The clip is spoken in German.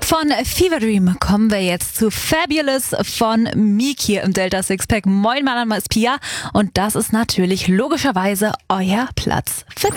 Von Fever Dream kommen wir jetzt zu Fabulous von Meek hier im Delta Sixpack. Moin, mein Name ist Pia und das ist natürlich logischerweise euer Platz für